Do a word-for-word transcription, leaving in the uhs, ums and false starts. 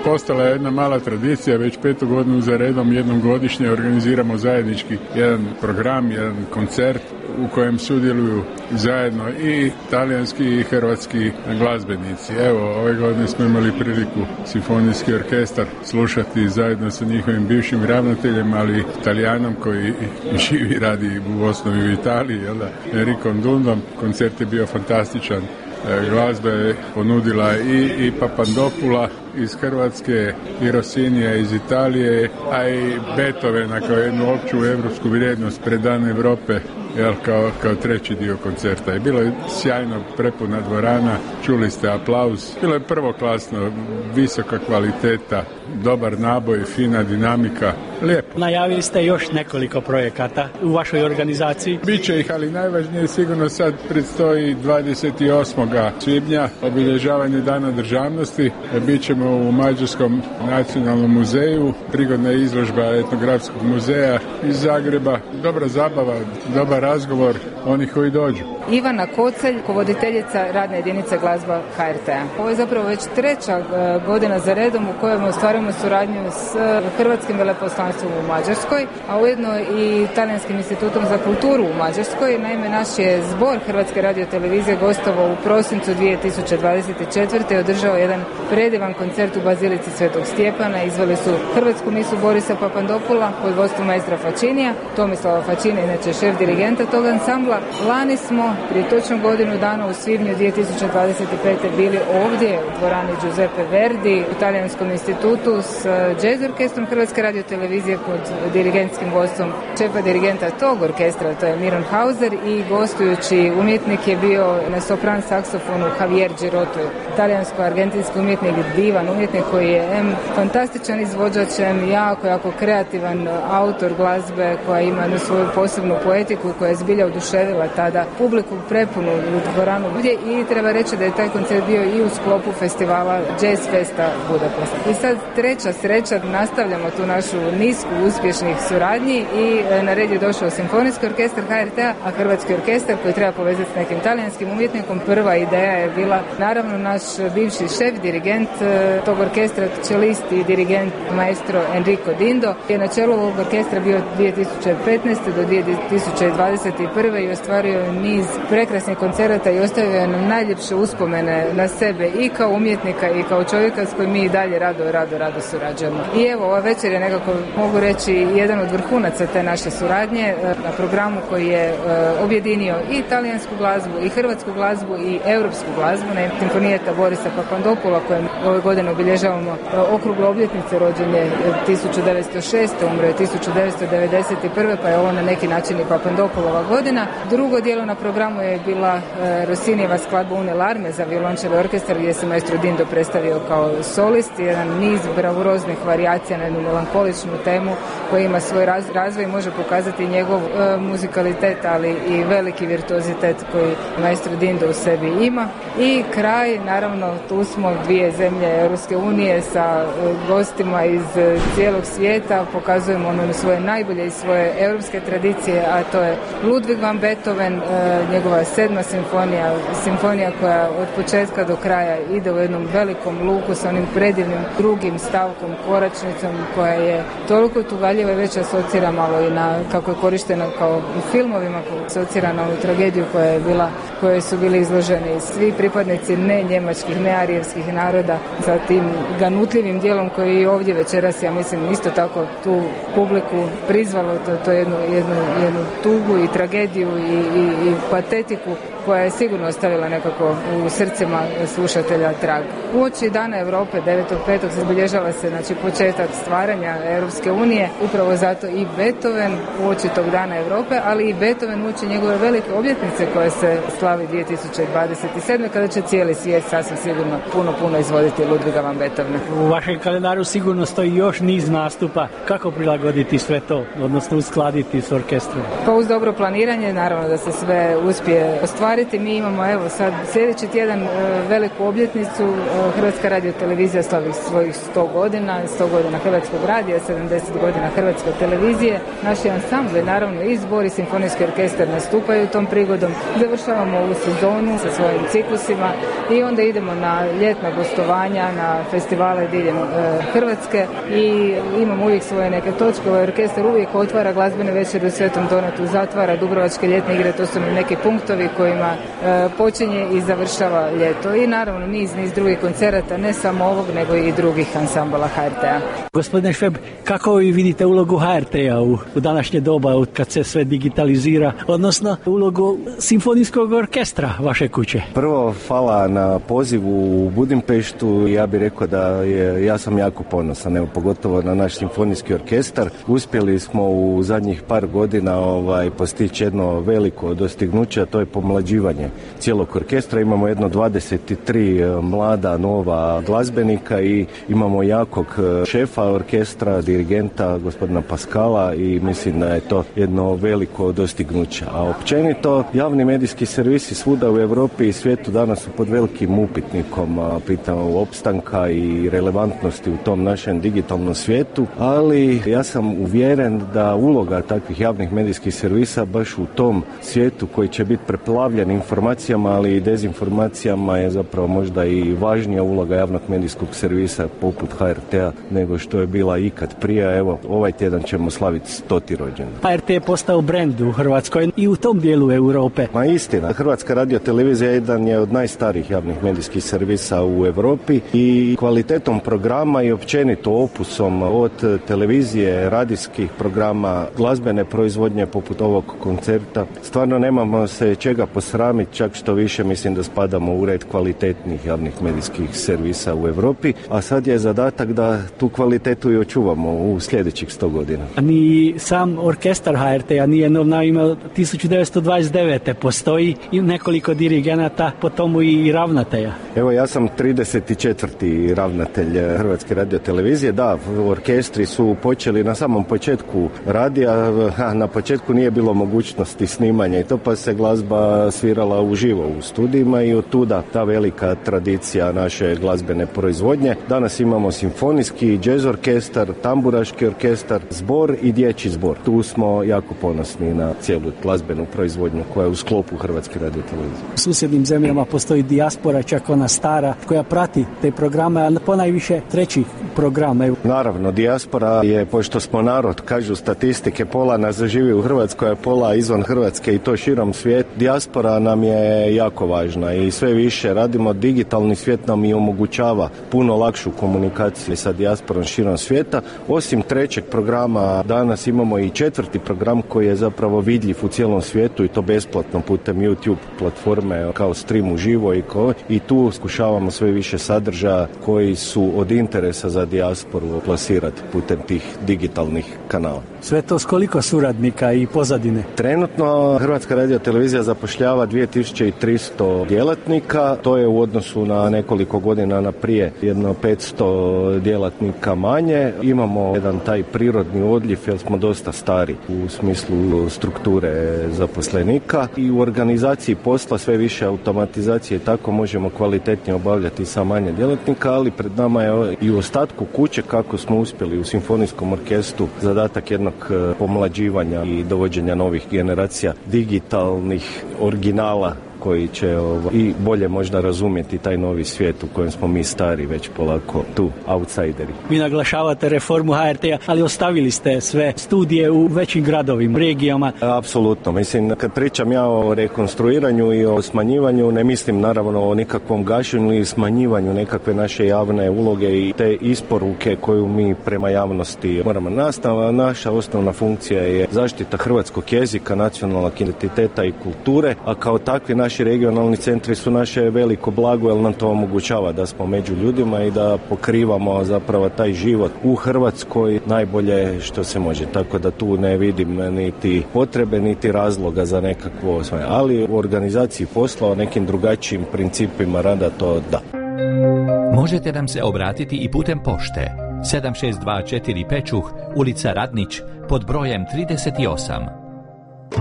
postala je jedna mala tradicija, već petu godinu za redom jednom godišnje organiziramo zajednički jedan program, jedan koncert u kojem sudjeluju zajedno i talijanski i hrvatski glazbenici. Evo, ove godine smo imali priliku simfonijski orkestar slušati zajedno sa njihovim bivšim ravnateljem, ali Talijanom koji živi i radi u osnovi u Italiji, jel da, Enricom Dundom. Koncert je bio fantastičan. Glazba je ponudila i, i Papandopula iz Hrvatske, i Rossinija iz Italije, a i Beethovena kao jednu opću evropsku vrijednost pred Dan Europe, jel, kao, kao treći dio koncerta. Je bilo je sjajno, prepuna dvorana, čuli ste aplauz. Bilo je prvoklasno, visoka kvaliteta, dobar naboj, fina dinamika, lijepo. Najavili ste još nekoliko projekata u vašoj organizaciji. Biće ih, ali najvažnije sigurno sad predstoji dvadeset osmog svibnja obilježavanje Dana državnosti. Bićemo u Mađarskom nacionalnom muzeju, prigodna izložba etnografskog muzeja iz Zagreba. Dobra zabava, dobar razgovor onih koji dođu. Ivana Kocelj, voditeljica radne jedinice glazba H R T-a. Ovo je zapravo već treća godina za redom u kojem ostvarujemo suradnju s Hrvatskim veleposlanstvom u Mađarskoj, a ujedno i Talijanskim institutom za kulturu u Mađarskoj. Naime, naš je zbor Hrvatske radiotelevizije gostovao u prosincu dvije tisuće dvadeset četvrte i održao jedan predivan koncert u Bazilici Svetog Stjepana. Izveli su hrvatsku misu Borisa Papandopula pod vodstvom maestra Facinija, Tomislava Facina, inače šef dirigenta tog ansambla. Lani smo prije točno godinu dana u svibnju dvije tisuće dvadeset pete bili ovdje u dvorani Giuseppe Verdi u Talijanskom institutu s jazz orkestrom Hrvatske radiotelevizije pod dirigentskim vodstvom šefa dirigenta tog orkestra, to je Miron Hauser, i gostujući umjetnik je bio na sopran saksofonu Javier Girotto, talijansko-argentinski umjetnik, divan umjetnik koji je em fantastičan izvođač, em jako, jako kreativan autor glazbe koja ima jednu svoju posebnu poetiku koja je zbilja oduševila tada publiku prepunu u dvoranu ovdje. I treba reći da je taj koncert bio i u sklopu festivala Jazz Festa Budapest. I sad treća sreća, nastavljamo tu našu nisku uspješnih suradnji i na red je došao simfonijski orkestar H R T-a, a hrvatski orkestar koji treba povezati s nekim talijanskim umjetnikom. Prva ideja je bila naravno naš bivši šef, dirigent tog orkestra, čelist i dirigent maestro Enrico Dindo je na čelu ovog orkestra bio dvije tisuće petnaeste do dvije tisuće dvadeset prve i ostvario niz prekrasnih koncerata i ostavio nam najljepše uspomene na sebe i kao umjetnika i kao čovjeka s kojim mi i dalje rado, rado, rado surađujemo. I evo, ova večer je nekako, mogu reći, jedan od vrhunaca te naše suradnje na programu koji je objedinio i talijansku glazbu, i hrvatsku glazbu, i europsku glazbu, na simfonijeta Borisa Papandopula, kojem ove godine obilježavamo okruglu obljetnice, rođen je tisuću devetsto šeste. umro je tisuću devetsto devedeset prve. pa je ovo na neki način i Papandopulova godina. Drugo dijelo na programu je bila Rossinijeva skladba Une Larme za violončelo orkestar, gdje se maestro Dindo predstavio kao solist, jedan niz bravuroznih varijacija na jednu melankoličnu temu koja ima svoj razvoj i može pokazati njegov e, muzikalitet, ali i veliki virtuozitet koji maestro Dindo u sebi ima. I kraj, naravno, tu smo dvije zemlje Europske unije sa e, gostima iz e, cijelog svijeta, pokazujemo ono svoje najbolje i svoje europske tradicije, a to je Ludwig van Beethoven, e, njegova sedma simfonija, simfonija koja od početka do kraja ide u jednom velikom luku sa onim predivnim drugim stavkom, koračnicom, koja je toliko tugaljiva i već asocira malo i na, kako je korištena kao u filmovima, asocira na ovu tragediju koja je bila, koje su bili izloženi svi pripadnici ne njemačkih, ne arijevskih naroda, za tim ganutljivim dijelom koji je i ovdje večeras, ja mislim, isto tako tu publiku prizvalo, to, to jednu, jednu, jednu tugu i tragediju i, i, i patetiku koja je sigurno ostavila nekako u srcima slušatelja trag. Uoči Dana Europe devetog petog zabilježava se, znači, početak stvaranja Europske unije, upravo zato i Beethoven uoči tog Dana Europe, ali i Beethoven uoči njegove velike obljetnice koje se slavi dvije tisuće dvadeset sedme. kada će cijeli svijet sasvim sigurno puno, puno izvoditi Ludwiga van Beethovena. U vašem kalendaru sigurno stoji još niz nastupa. Kako prilagoditi sve to, odnosno uskladiti s orkestrom? Pa uz dobro planiranje, naravno da se sve uspije ostvariti. ostvariti. Mi imamo evo sad sljedeći tjedan e, veliku obljetnicu. E, Hrvatska radiotelevizija slavi svojih sto godina, sto godina Hrvatskog radija, sedamdeset godina Hrvatske televizije. Naši ansambli, naravno i zbor i simfonijski orkestar nastupaju tom prigodom. Završavamo ovu sezonu sa svojim ciklusima i onda idemo na ljetna gostovanja, na festivale diljem e, Hrvatske i imamo uvijek svoje neke točke. Ovaj orkestar uvijek otvara glazbene večeri u Svetom Donatu, zatvara Dubrovačke ljetne igre, to su nam neki punktovi kojima e, počinje i završava ljeto. I naravno niz, niz drugih koncerata, ne samo ovog, nego i drugih ansambala H R T-a. Gospodine Šveb, kako vi vidite ulogu H R T-a u, u današnje doba kad se sve digitalizira, odnosno ulogu simfonijskog orkestra vaše kuće? Prvo, hvala na pozivu u Budimpeštu. Ja bih rekao da je, ja sam jako ponosan, evo, pogotovo na naš simfonijski orkestar. Uspjeli smo u zadnjih par godina ovaj, postići jedno veliko dostignuće, a to je pomlađivanje cijelog orkestra. Imamo jedno dvadeset tri mlada nova glazbenika i imamo jakog šefa orkestra, dirigenta gospodina Paskala i mislim da je to jedno veliko dostignuće. A općenito javni medijski servisi svuda u Europi i svijetu danas su pod velikim upitnikom pitanja opstanka i relevantnosti u tom našem digitalnom svijetu, ali ja sam uvjeren da uloga takvih javnih medijskih servisa baš u tom svijetu koji će biti preplavljen informacijama, ali i dezinformacijama je zapravo možda i važnija uloga javnog medijskog servisa poput H R T-a nego što je bila ikad prije. Evo, ovaj tjedan ćemo slaviti stoti rođendan. H R T je postao brend u Hrvatskoj i u tom dijelu Europe. Ma istina, Hrvatska radiotelevizija jedan je od najstarijih javnih medijskih servisa u Europi i kvalitetom programa i općenito opusom od televizije, radijskih programa, glazbene proizvodnje poput ovog koncerta. Stvarno nemamo se čega posramiti, čak što više mislim da spadamo u red kvalitetnih javnih medijskih servisa u Europi, a sad je zadatak da tu kvalitetu i očuvamo u sljedećih sto godina. A ni sam orkestar H R T-a nije novna imao tisuću devetsto dvadeset devete. Postoji i nekoliko dirigenata, po tomu i ravnatelja. Evo, ja sam trideset četvrti ravnatelj Hrvatske radiotelevizije. Da, orkestri su počeli na samom početku radija, a na početku nije bilo mogućnosti snimanja i to, pa se glazba svirala uživo u studijima i od tuda ta velika tradicija naše glazbene proizvodnje. Danas imamo simfonijski, džez orkestar, tamburaški orkestar, zbor i dječji zbor. Tu smo jako ponosni na cijelu glazbenu proizvodnju koja je u sklopu Hrvatske radiotelevizije. U susjednim zemljama postoji dijaspora, čak ona stara, koja prati te programe, a ponajviše treći program. Naravno, dijaspora je, pošto smo narod, kažu statistike, pola nas živi u Hrvatskoj, a pola izvan Hrvatske i to širom svijet. Dijaspora nam je jako važna i sve više radimo. Digitalni svijet nam i omogućava puno lakšu komunikaciju sa dijasporom širom svijeta. Osim trećeg programa, danas imamo i četvrti program koji je zapravo vidljiv u cijelom svijetu i to besplatno putem YouTube platforme kao stream uživo i, ko, i tu skušavamo sve više sadržaja koji su od interesa za dijasporu plasirati putem tih digitalnih kanala. Sve to s koliko suradnika i pozadine? Trenutno Hrvatska radiotelevizija zapošljava dvije tisuće tristo djelatnika, to je u odnosu na nekoliko godina na prije jedno petsto djelatnika manje. Imamo jedan taj prirodni odljev jer smo dosta stari u smislu strukture zaposlenika i u organizaciji posla sve više automatizacije i tako možemo kvalitetnije obavljati sa manje djelatnika, ali pred nama je i u ostatku kuće kako smo uspjeli u simfonijskom orkestru zadatak jednog pomlađivanja i dovođenja novih generacija digitalnih originala koji će ovo, i bolje možda razumjeti taj novi svijet u kojem smo mi stari već polako tu, outsideri. Vi naglašavate reformu H R T-a, ali ostavili ste sve studije u većim gradovima, regijama. Apsolutno. Mislim, kad pričam ja o rekonstruiranju i o smanjivanju, ne mislim naravno o nikakvom gašenju ili smanjivanju nekakve naše javne uloge i te isporuke koju mi prema javnosti moramo nastaviti. Naša osnovna funkcija je zaštita hrvatskog jezika, nacionalnog identiteta i kulture, a kao takvi naši regionalni centri su naše veliko blago jer nam to omogućava da smo među ljudima i da pokrivamo zapravo taj život u Hrvatskoj najbolje što se može. Tako da tu ne vidim niti potrebe, niti razloga za nekakvo svoje. Ali u organizaciji posla o nekim drugačijim principima rada to da. Možete nam se obratiti i putem pošte. sedam šest dva četiri Pečuh, ulica Radnić, pod brojem trideset osam.